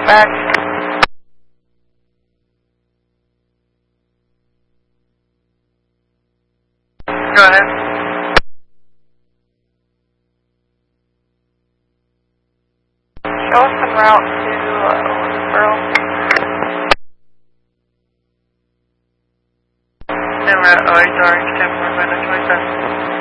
back. Go ahead. Show us en route to Owensboro. En route OH Orange 10 4 5 27.